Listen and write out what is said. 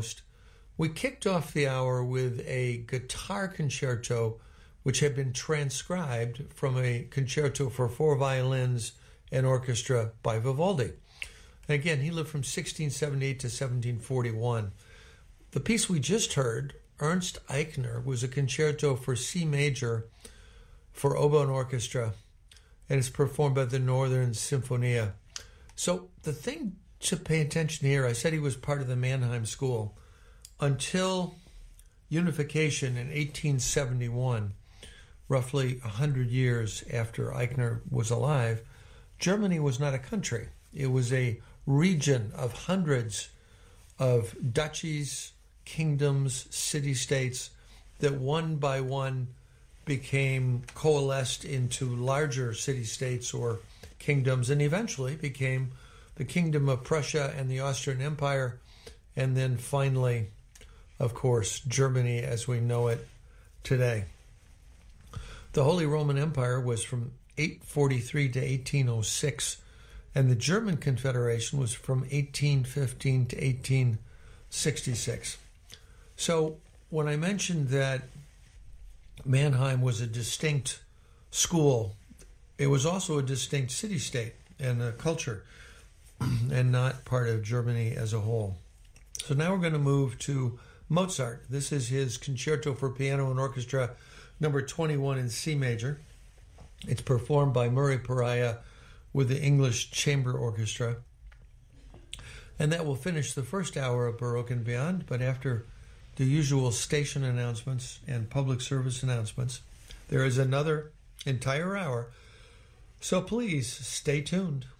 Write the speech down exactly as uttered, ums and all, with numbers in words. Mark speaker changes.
Speaker 1: most. We kicked off the hour with a guitar concerto which had been transcribed from a concerto for four violins and orchestra by Vivaldi. And again, he lived from sixteen seventy-eight to seventeen forty-one. The piece we just heard, Ernst Eichner, was a concerto for C major for oboe and orchestra, and it's performed by the Northern Sinfonia. So the thing to pay attention here, I said he was part of the Mannheim School. Until unification in eighteen seventy-one, roughly one hundred years after Eichner was alive, Germany was not a country. It was a region of hundreds of duchies, kingdoms, city-states that one by one became coalesced into larger city-states or kingdoms, and eventually became the Kingdom of Prussia and the Austrian Empire, and then finally, of course, Germany as we know it today. The Holy Roman Empire was from eight forty-three to eighteen oh six, and the German Confederation was from eighteen fifteen to eighteen sixty-six. So when I mentioned that Mannheim was a distinct school, it was also a distinct city-state and a culture, and not part of Germany as a whole. So now we're going to move to Mozart. This is his Concerto for Piano and Orchestra, number twenty-one in C major. It's performed by Murray Pariah with the English Chamber Orchestra. And that will finish the first hour of Baroque and Beyond, but after the usual station announcements and public service announcements, there is another entire hour. So please stay tuned.